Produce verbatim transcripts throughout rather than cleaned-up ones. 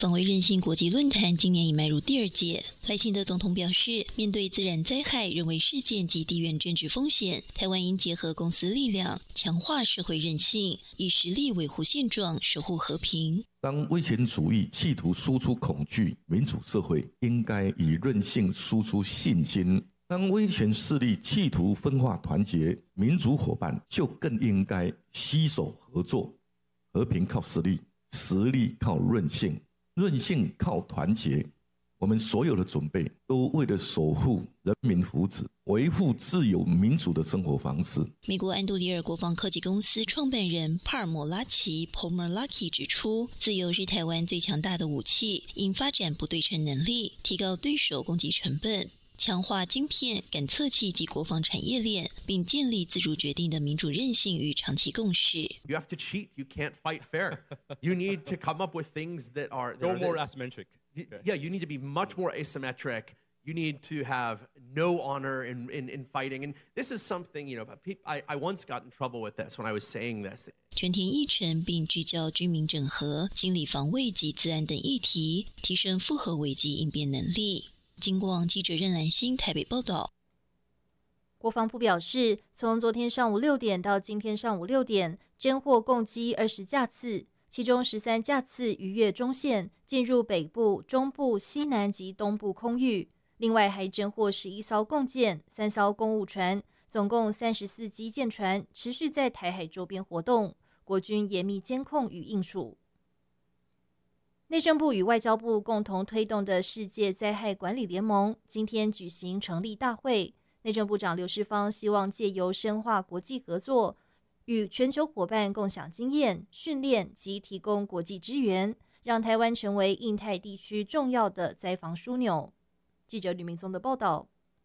防卫韧性国际论坛今年已迈入第二届。赖清德总统表示，面对自然灾害、人为事件及地缘政治风险，台湾应结合公司力量，强化社会韧性，以实力维护现状，守护和平。 当威权主义企图输出恐惧，民主社会应该以韧性输出信心。当威权势力企图分化团结，民主伙伴就更应该携手合作。和平靠实力，实力靠韧性。韧性靠团结，我们所有的准备都为了守护人民福祉，维护自由民主的生活方式。 美国安杜里尔国防科技公司创办人帕尔默拉奇 （Palmer Luckey） 指出，自由是台湾最强大的武器，应发展不对称能力，提高对手攻击成本。强化晶片、感测器及国防产业链，并建立自主决定的民主韧性与长期共识。 You have to cheat. You can't fight fair. You need to come up with things that are go more asymmetric. Yeah, you need to be much more asymmetric. You need to have no honor in, in, in fighting. And this is something, you know, I, I once got in trouble with this when I was saying this. 全天议程并聚焦军民整合、心理防卫及资安等议题，提升复合危机应变能力。经广记者任兰心台北报道。 国防部表示，从昨天上午六点到今天上午六点，侦获共机二十架次，其中十三架次逾越中线，进入北部、中部、西南及东部空域。另外还侦获十一艘共舰、三艘公务船，总共三十四机舰船持续在台海周边活动，国军严密监控与应属。内政部与外交部共同推动的世界灾害管理联盟今天举行成立大会。内政部长刘世芳希望借由深化国际合作，与全球伙伴共享经验、训练及提供国际支援，让台湾成为印太地区重要的灾防枢纽。记者吕明松的报道。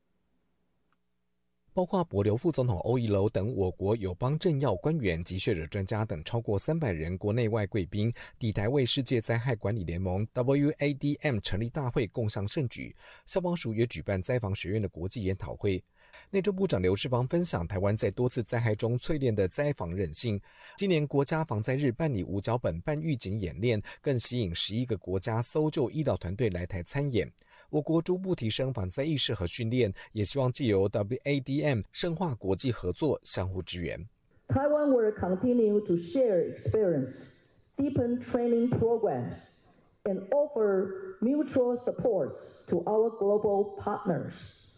包括帛琉副总统欧一楼等我国友邦政要官员及学者专家等超过三百人国内外贵宾抵台为世界灾害管理联盟 W A D M 成立大会共襄盛举。消防署也举办灾防学院的国际研讨会。内政部长刘世芳分享台湾在多次灾害中淬炼的灾防韧性。今年国家防灾日办理五角本半预警演练，更吸引十一个国家搜救医疗团队来台参演。我国逐步提升防灾意识和训练，也希望借由 W A D M 深化国际合作，相互支援。 Taiwan will continue to share experience, deepen training programs, and offer mutual supports to our global partners.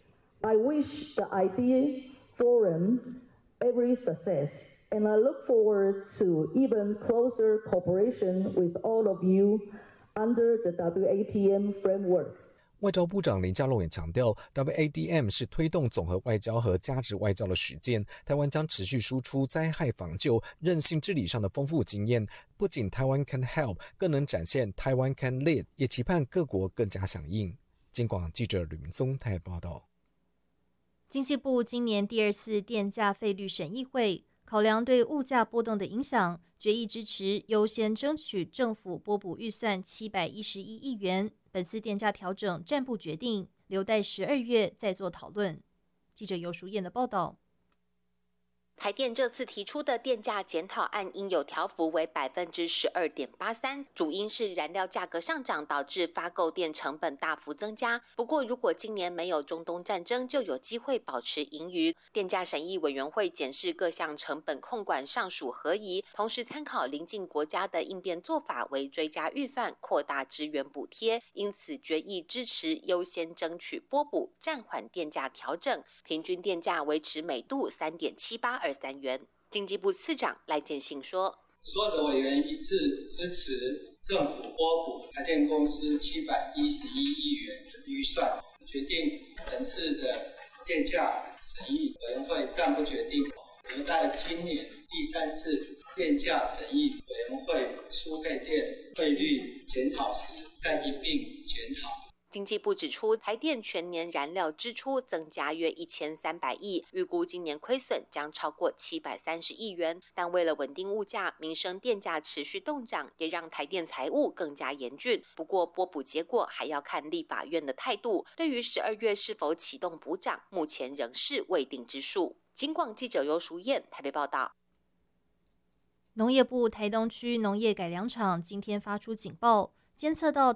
I wish the IDEA Forum every success, and I look forward to even closer cooperation with all of you under the W A D M framework. 外交部长林佳龙也强调 W A D M 是推动总和外交和价值外交的实践，台湾将持续输出灾害防救、韧性治理上的丰富经验，不仅台湾 can help， 更能展现台湾 can lead， 也期盼各国更加响应。金广记者吕明松台报道。 经济部今年第二次电价费率审议会考量对物价波动的影响，决议支持优先争取政府拨补预算七百一十一亿元。本次电价调整暂不决定，留待十二月再做讨论。记者游淑燕的报道。 台电这次提出的电价检讨案应有调幅为百分之十二点八三，主因是燃料价格上涨导致发购电成本大幅增加。不过，如果今年没有中东战争，就有机会保持盈余。电价审议委员会检视各项成本控管上属合宜，同时参考邻近国家的应变做法，为追加预算扩大支援补贴，因此决议支持优先争取拨补，暂缓电价调整，平均电价维持每度三点七八二。三元。经济部次长赖建信说， 所有的委员一致支持政府拨补台电公司七百一十一亿元的预算，决定本次的电价审议委员会暂不决定，留待今年第三次电价审议委员会输配电费率检讨时再一并检讨。 经济部指出，台电全年燃料支出增加约一千三百亿，预估今年亏损将超过七百三十亿元。但为了稳定物价，民生电价持续动涨，也让台电财务更加严峻。不过拨补结果还要看立法院的态度。对于十二月是否启动补涨，目前仍是未定之数。金广记者游淑燕台北报道。 农业部台东区农业改良场今天发出警报，监测到